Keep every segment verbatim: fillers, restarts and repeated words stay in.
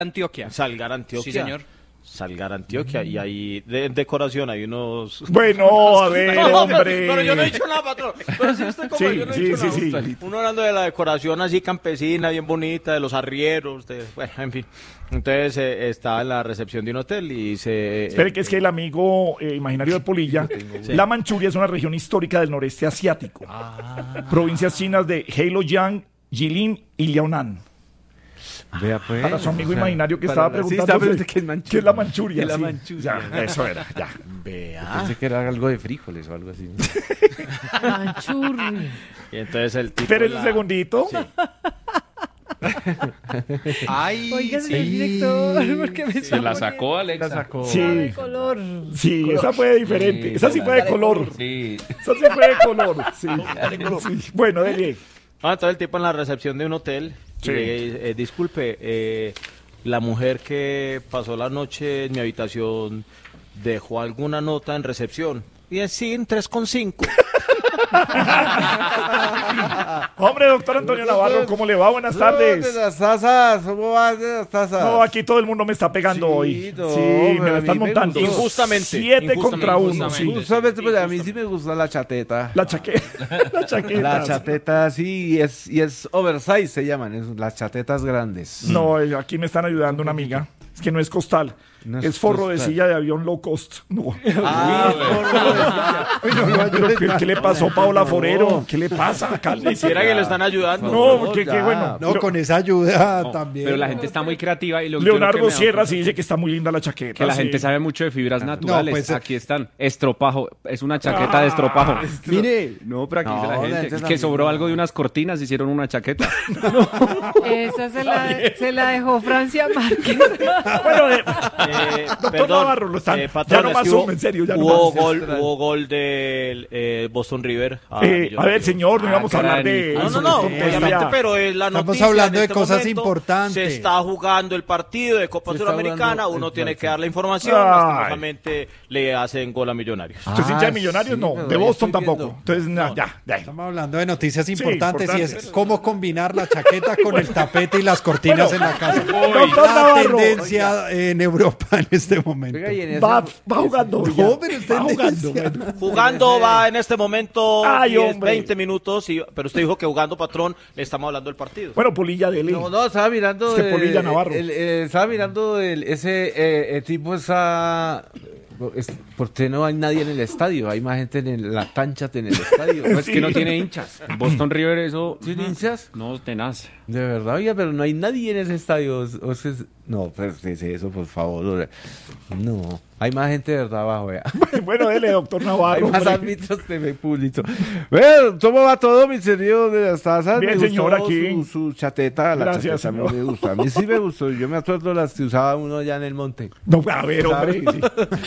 Antioquia. Salgar, Antioquia. Sí, señor. Salgar, Antioquia. Y ahí de en decoración hay unos... Bueno, a ver, No, hombre. Pero, pero yo no he dicho nada, patrón. Pero sí estoy como Sí, yo no he sí, dicho sí, nada. sí. Uno hablando de la decoración así campesina, bien bonita, de los arrieros, de, bueno, en fin. Entonces eh, estaba en la recepción de un hotel y se... Espere, que es que el amigo eh, imaginario de Polilla, Sí. la Manchuria es una región histórica del noreste asiático. Provincias chinas de Heilongjiang, Jilin y Liaonan. Vea pues. Para su amigo o sea, imaginario que para estaba la- sí, preguntando estaba preguntando qué es Manchuria. qué es la Manchuria. ¿Qué es la sí. Manchuria? Ya, eso era, ya. Vea. Pensé que era algo de frijoles o algo así. Manchurri. Y entonces el tipo... Espere de un la- segundito. Sí. Ay, Oiga, sí. señor director, ¿por qué me Se está la sacó, Alexa. La sacó. Sí. de color? Sí, esa fue diferente. Sí, Esa sí fue de color. Sí. Esa sí fue de color. Sí. Sí. Bueno, dele. Ah, entonces el tipo en la recepción de un hotel, y Sí. llegué, eh, disculpe, eh, la mujer que pasó la noche en mi habitación dejó alguna nota en recepción. Y es sí, en tres coma cinco. Hombre, doctor Antonio Navarro, ¿cómo le va? Buenas tardes. De las tazas, ¿cómo vas de las tazas? No, aquí todo el mundo me está pegando Sí, hoy. no, Sí, me pero la a están mí me montando. gustó. Injustamente, Siete injustamente, contra uno, sí. injustamente. Justamente, pues a mí sí me gusta la chateta. La chaqueta. La chaqueta. La chateta, sí, y es, y es oversize, se llaman, es, las chatetas grandes. No, eh, aquí me están ayudando una amiga. Es que no es costal. No es, es forro de costal. silla de avión low cost. No. Ah, Pero, ¿qué, qué le pasó a Paola Forero? ¿Qué le pasa? Cálmese. Quisiera que le están ayudando. No, que, que ya. bueno. No, Pero con esa ayuda también. Pero la gente está muy creativa y lo yo lo que Leonardo me da- Sierra sí dice que está muy linda la chaqueta. que la sí. gente sabe mucho de fibras naturales. pues, Aquí están. Estropajo. Es una chaqueta de estropajo. Mire, No, pero aquí No, dice la la gente. gente Es que también sobró no. algo de unas cortinas, hicieron una chaqueta. Esa se la, se la dejó Francia Márquez. Bueno, eh, Eh, Doctor perdón, Navarro, lo están- eh, ya patrón, no es más que hubo- zoom, en serio, ya no hubo más. gol, hubo gol del eh, Boston River. Ah, eh, yo- a ver, señor, no íbamos a hablar de No, eso, no, no, de tontería. obviamente, pero es la Estamos noticia. hablando en de este cosas momento. importantes. Se está jugando el partido de Copa Se está Suramericana, jugando uno el tiene que partido. dar la información, Ay. lastimosamente le hacen gol a Millonarios. ¿Usted es hincha de Millonarios? sí, no, pero de ahí Boston estoy tampoco. viendo. Entonces, na- ya, ya. estamos hablando de noticias Sí, importantes y importantes. es cómo combinar la chaqueta con el tapete y las cortinas Bueno, en la casa. doctor La Navarro. tendencia en Europa en este momento. Oiga, y en esa- Va, va jugando. No, ya. pero usted va jugando. tendencia. Jugando va en este momento Ay, diez, hombre. veinte minutos, y, pero usted dijo que jugando, patrón, le estamos hablando del partido. Bueno, Polilla, dele. No, no, estaba mirando. Es que Polilla Navarro. el- el- estaba mirando el, ese eh, eh, tipo, esa. Es, ¿por qué no hay nadie en el estadio? Hay más gente en el- la cancha en el estadio. No es Sí. que no tiene hinchas. Boston River, eso. ¿Tiene hinchas? No, tenaz. De verdad, oiga, pero no hay nadie en ese estadio. O- o sea, es- no, pues es eso, por favor. No, hay más gente de verdad abajo, vea. Bueno, dele, doctor Hay Navarro. más hombre. árbitros T V público. Bueno, ¿cómo va todo, mi señor de las tazas? Bien, Me señor, gustó aquí. Su, su chateta, la Gracias, chateta a mí señor. me gusta. A mí sí me gustó. Yo me acuerdo las que usaba uno allá en el monte. No, a ver, hombre. sí.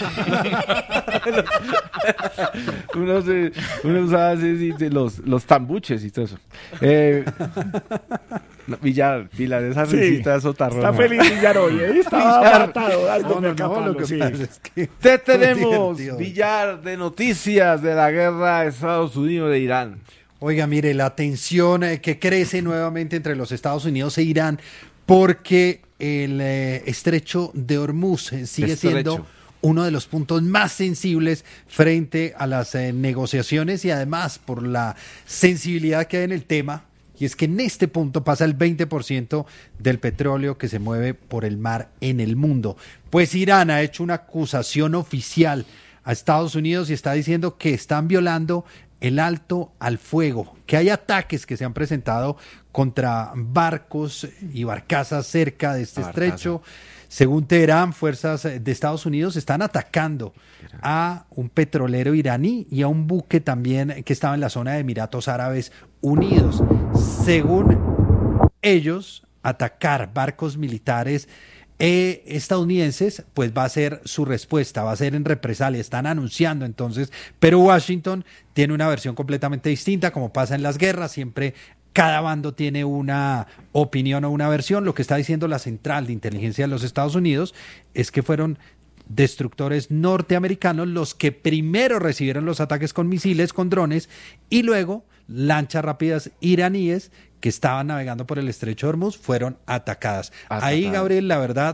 uno, se- uno usaba así, sí, sí, los, los tambuches y todo eso. Eh, no, Villar, Pilar, esa Sí. risita sotarrona. Está feliz Villar hoy. ¿eh? Estaba Villar. apartado, dándome No, no, acá no, palo, lo que sí. pasa es que Te tenemos, divertido. Villar, de noticias de la guerra de Estados Unidos de Irán. Oiga, mire, la tensión eh, que crece nuevamente entre los Estados Unidos e Irán porque el eh, estrecho de Hormuz eh, sigue Estrecho. siendo uno de los puntos más sensibles frente a las eh, negociaciones y además por la sensibilidad que hay en el tema. Y es que en este punto pasa el veinte por ciento del petróleo que se mueve por el mar en el mundo. Pues Irán ha hecho una acusación oficial a Estados Unidos y está diciendo que están violando el alto al fuego, que hay ataques que se han presentado contra barcos y barcazas cerca de este Barcaza. estrecho. Según Teherán, fuerzas de Estados Unidos están atacando a un petrolero iraní y a un buque también que estaba en la zona de Emiratos Árabes Unidos. Según ellos, atacar barcos militares eh, estadounidenses, pues va a ser su respuesta, va a ser en represalia, están anunciando entonces, pero Washington tiene una versión completamente distinta, como pasa en las guerras, siempre cada bando tiene una opinión o una versión. Lo que está diciendo la Central de Inteligencia de los Estados Unidos es que fueron destructores norteamericanos los que primero recibieron los ataques con misiles, con drones, y luego lanchas rápidas iraníes que estaban navegando por el estrecho de Hormuz fueron atacadas. Atacadas. Ahí, Gabriel, la verdad,